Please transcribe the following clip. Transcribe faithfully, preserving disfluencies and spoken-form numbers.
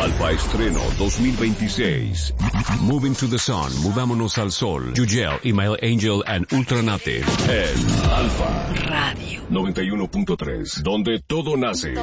Alfa Estreno dos mil veintiséis. Moving to the Sun, Movámonos al Sol. Yugel, Email Angel and Ultranative. En Alfa Radio noventa y uno punto tres, donde todo nace.